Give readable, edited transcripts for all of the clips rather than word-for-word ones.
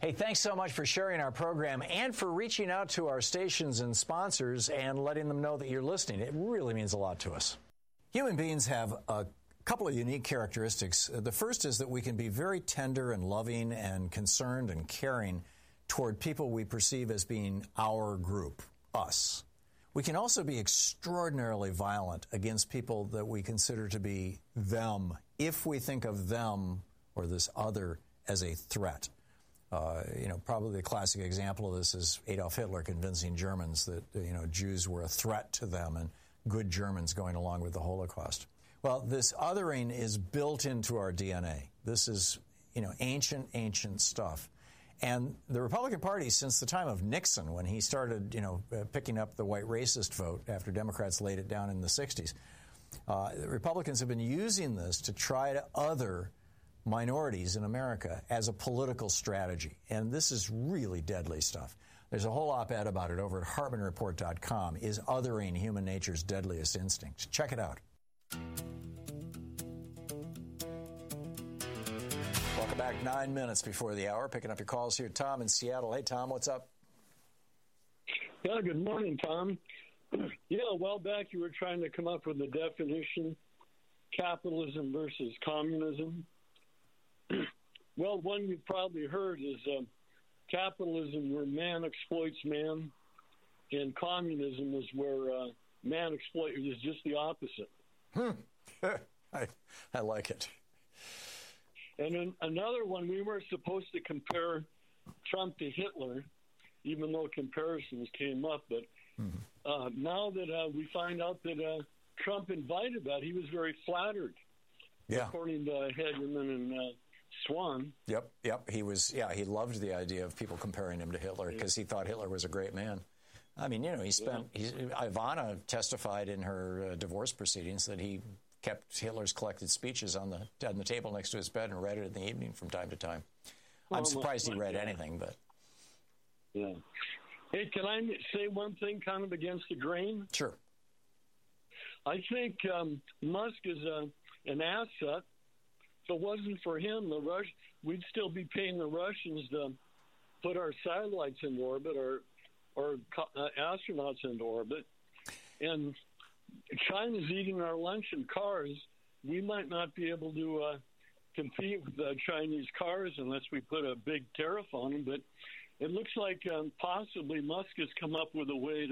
Hey, thanks so much for sharing our program and for reaching out to our stations and sponsors and letting them know that you're listening. It really means a lot to us. Human beings have a couple of unique characteristics. The first is that we can be very tender and loving and concerned and caring toward people we perceive as being our group, us. We can also be extraordinarily violent against people that we consider to be them, if we think of them or this other as a threat. Probably the classic example of this is Adolf Hitler convincing Germans that, Jews were a threat to them and good Germans going along with the Holocaust. Well, this othering is built into our DNA. This is, ancient stuff. And the Republican Party, since the time of Nixon, when he started, picking up the white racist vote after Democrats laid it down in the 60s, the Republicans have been using this to try to other minorities in America as a political strategy. And this is really deadly stuff. There's a whole op-ed about it over at HartmanReport.com. Is othering human nature's deadliest instinct? Check it out. Welcome back. 9 minutes before the hour. Picking up your calls here. Tom in Seattle. Hey, Tom, what's up? Yeah, good morning, Tom. A while back you were trying to come up with a definition, capitalism versus communism. Well, one you've probably heard is capitalism where man exploits man, and communism is where man exploits, is just the opposite. I like it. And then another one, we were supposed to compare Trump to Hitler, even though comparisons came up. But now that we find out that Trump invited that, he was very flattered, according to Hegeman and Swan. Yep. He was. He loved the idea of people comparing him to Hitler because he thought Hitler was a great man. I mean, Ivana testified in her divorce proceedings that he kept Hitler's collected speeches on the table next to his bed and read it in the evening from time to time. I'm surprised he read anything, but... Yeah. Hey, can I say one thing kind of against the grain? Sure. I think Musk is an asset. If it wasn't for him, we'd still be paying the Russians to put our satellites into orbit or astronauts into orbit. And China's eating our lunch in cars. We might not be able to compete with Chinese cars unless we put a big tariff on them. But it looks like possibly Musk has come up with a way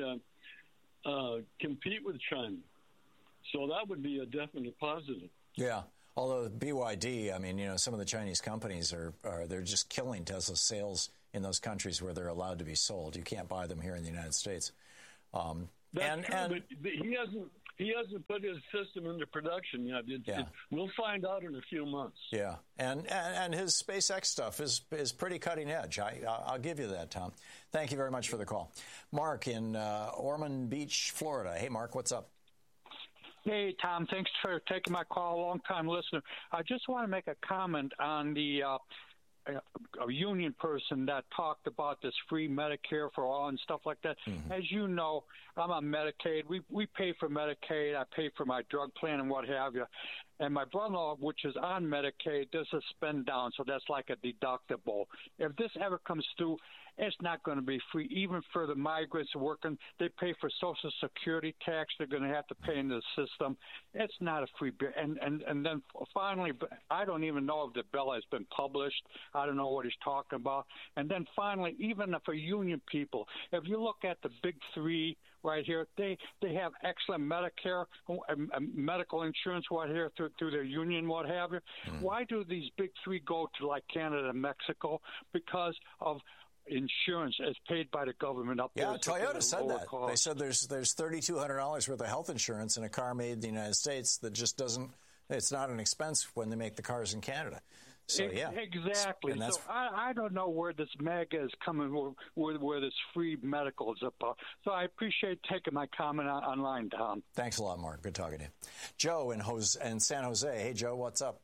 to compete with China. So that would be a definite positive. Yeah. Although BYD, I mean, some of the Chinese companies they're just killing Tesla sales in those countries where they're allowed to be sold. You can't buy them here in the United States. That's true, but he hasn't put his system into production yet. We'll find out in a few months. Yeah, and his SpaceX stuff is pretty cutting edge. I'll give you that, Tom. Thank you very much for the call. Mark in Ormond Beach, Florida. Hey, Mark, what's up? Hey, Tom, thanks for taking my call. Long-time listener. I just want to make a comment on the a union person that talked about this free Medicare for all and stuff like that. Mm-hmm. As you know, I'm on Medicaid. We pay for Medicaid. I pay for my drug plan and what have you. And my brother-in-law, which is on Medicaid, does a spend down, so that's like a deductible. If this ever comes through, it's not going to be free. Even for the migrants working, they pay for Social Security tax. They're going to have to pay into the system. It's not a free bill. And then finally, I don't even know if the bill has been published. I don't know what he's talking about. And then finally, even for union people, if you look at the big three right here, they have excellent Medicare, medical insurance right here through their union, what have you. Mm. Why do these big three go to like Canada and Mexico? Because of insurance is paid by the government up there. Yeah, Toyota said that. Cost. They said there's $3,200 worth of health insurance in a car made in the United States that just doesn't. It's not an expense when they make the cars in Canada. So yeah, exactly. So I don't know where this MAGA is coming, where this free medical is about. So I appreciate taking my comment online, Tom. Thanks a lot, Mark. Good talking to you. Joe in San Jose. Hey, Joe, what's up?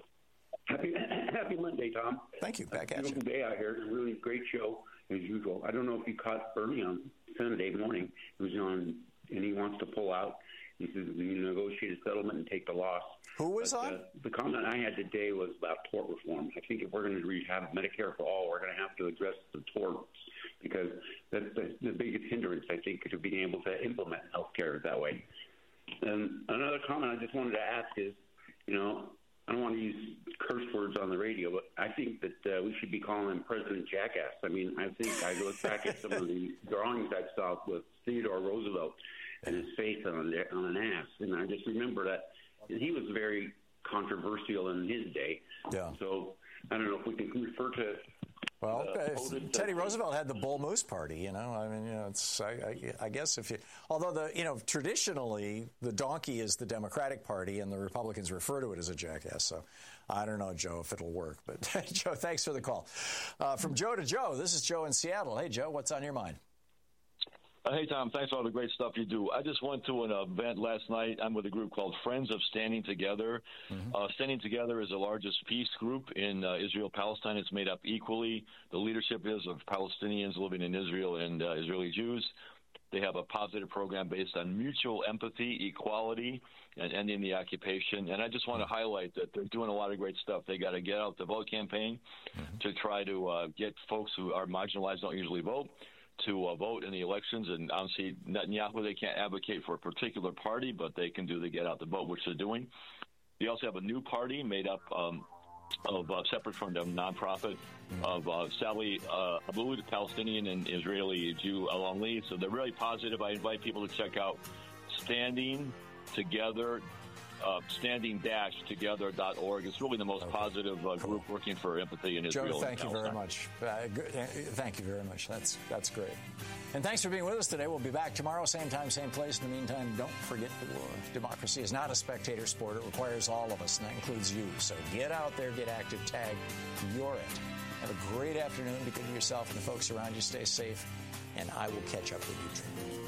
Happy Monday, Tom. Thank you. Back at you. Beautiful day out here. A really great show as usual. I don't know if you caught Bernie on Sunday morning. He was on, and he wants to pull out. He says we negotiate a settlement and take the loss. Who was on? The comment I had today was about tort reform. I think if we're going to have Medicare for all, we're going to have to address the torts, because that's the biggest hindrance, I think, to being able to implement health care that way. And another comment I just wanted to ask is, I don't want to use curse words on the radio, but I think that we should be calling him President Jackass. I mean, I think I look back at some of the drawings I saw with Theodore Roosevelt and his face on an ass, and I just remember that he was very controversial in his day. Yeah. So I don't know if we can refer to. Well, Teddy Roosevelt had the Bull Moose Party, I mean, it's, I guess if you, although traditionally the donkey is the Democratic Party and the Republicans refer to it as a jackass. So I don't know, Joe, if it'll work. But Joe, thanks for the call. From Joe to Joe, this is Joe in Seattle. Hey, Joe, what's on your mind? Hey, Tom, thanks for all the great stuff you do. I just went to an event last night. I'm with a group called Friends of Standing Together. Mm-hmm. Standing Together is the largest peace group in Israel-Palestine. It's made up equally. The leadership is of Palestinians living in Israel and Israeli Jews. They have a positive program based on mutual empathy, equality, and ending the occupation. And I just want to highlight that they're doing a lot of great stuff. They got a Get Out the Vote campaign to try to get folks who are marginalized, don't usually vote, to vote in the elections. And obviously Netanyahu, they can't advocate for a particular party, but they can do the Get Out the Vote, which they're doing. They also have a new party made up of separate from the nonprofit of Sally Aboud, Palestinian and Israeli Jew Alon Lee. So they're really positive. I invite people to check out Standing Together, standing-together.org. It's really the most positive group working for empathy in Israel. Joe, thank you very much. Thank you very much. That's great. And thanks for being with us today. We'll be back tomorrow, same time, same place. In the meantime, don't forget democracy is not a spectator sport. It requires all of us, and that includes you. So get out there, get active, tag, you're it. Have a great afternoon. Be good to yourself and the folks around you. Stay safe, and I will catch up with you tomorrow.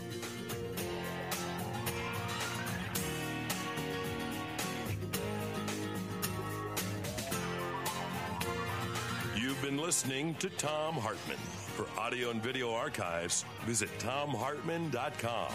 You've been listening to Thom Hartmann. For audio and video archives, visit ThomHartmann.com.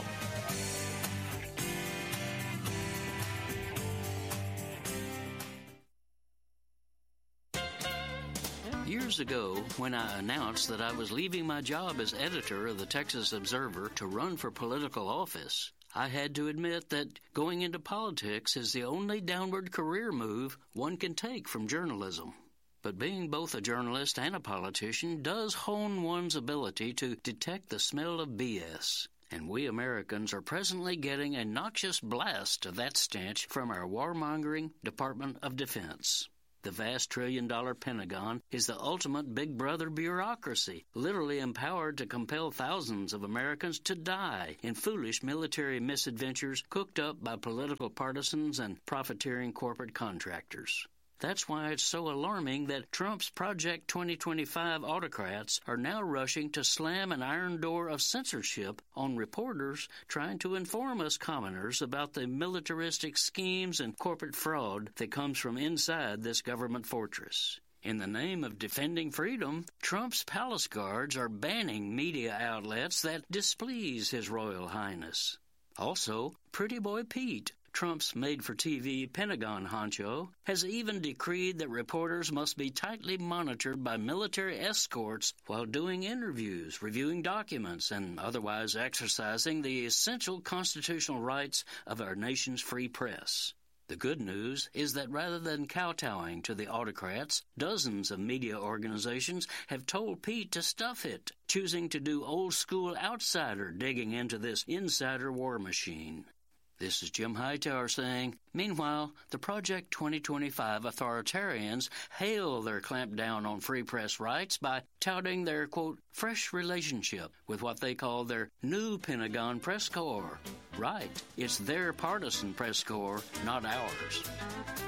Years ago, when I announced that I was leaving my job as editor of the Texas Observer to run for political office, I had to admit that going into politics is the only downward career move one can take from journalism. But being both a journalist and a politician does hone one's ability to detect the smell of BS. And we Americans are presently getting a noxious blast of that stench from our warmongering Department of Defense. The vast trillion-dollar Pentagon is the ultimate big brother bureaucracy, literally empowered to compel thousands of Americans to die in foolish military misadventures cooked up by political partisans and profiteering corporate contractors. That's why it's so alarming that Trump's Project 2025 autocrats are now rushing to slam an iron door of censorship on reporters trying to inform us commoners about the militaristic schemes and corporate fraud that comes from inside this government fortress. In the name of defending freedom, Trump's palace guards are banning media outlets that displease His Royal Highness. Also, Pretty Boy Pete, Trump's made-for-TV Pentagon honcho, has even decreed that reporters must be tightly monitored by military escorts while doing interviews, reviewing documents, and otherwise exercising the essential constitutional rights of our nation's free press. The good news is that rather than kowtowing to the autocrats, dozens of media organizations have told Pete to stuff it, choosing to do old-school outsider digging into this insider war machine. This is Jim Hightower saying, meanwhile, the Project 2025 authoritarians hail their clampdown on free press rights by touting their, quote, fresh relationship with what they call their new Pentagon press corps. Right, it's their partisan press corps, not ours.